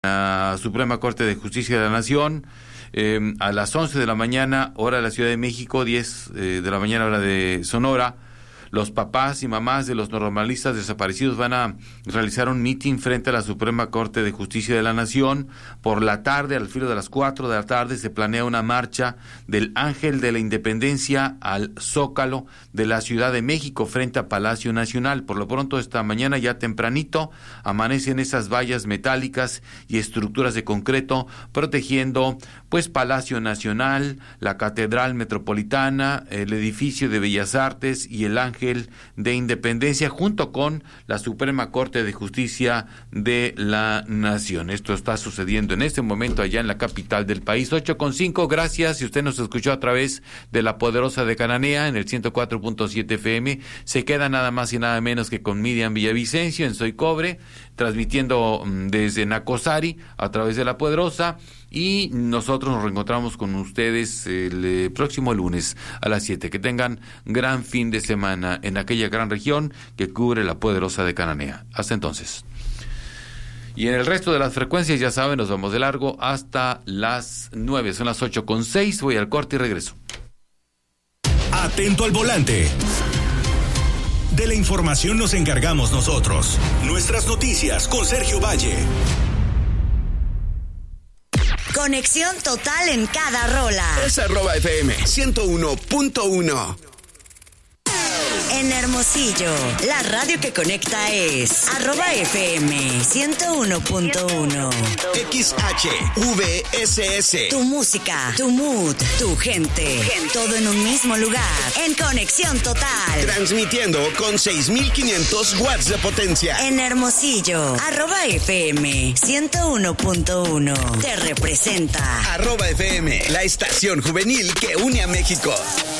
la Suprema Corte de Justicia de la Nación. A las 11 de la mañana, hora de la Ciudad de México, 10 de la mañana, hora de Sonora, los papás y mamás de los normalistas desaparecidos van a realizar un mitin frente a la Suprema Corte de Justicia de la Nación. Por la tarde, al filo de las 4 de la tarde, se planea una marcha del Ángel de la Independencia al Zócalo de la Ciudad de México frente a Palacio Nacional. Por lo pronto, esta mañana ya tempranito amanecen esas vallas metálicas y estructuras de concreto protegiendo pues Palacio Nacional, la Catedral Metropolitana, el edificio de Bellas Artes y el Ángel de Independencia, junto con la Suprema Corte de Justicia de la Nación. Esto está sucediendo en este momento allá en la capital del país. 8:05, gracias. Si usted nos escuchó a través de la poderosa de Cananea en el 104.7 FM, se queda nada más y nada menos que con Miriam Villavicencio en Soy Cobre, transmitiendo desde Nacosari a través de la poderosa. Y nosotros nos reencontramos con ustedes el próximo lunes a las 7. Que tengan gran fin de semana en aquella gran región que cubre la poderosa de Cananea. Hasta entonces. Y en el resto de las frecuencias, ya saben, nos vamos de largo hasta las 9. Son las 8:06. Voy al corte y regreso. Atento al volante. De la información nos encargamos nosotros. Nuestras noticias con Sergio Valle. Conexión total en cada rola. Es @FM 101.1. En Hermosillo, la radio que conecta es @FM 101.1. XHVSS. Tu música, tu mood, tu gente. Todo en un mismo lugar. En Conexión Total. Transmitiendo con 6,500 watts de potencia. En Hermosillo, @FM 101.1. Te representa. @FM, la estación juvenil que une a México.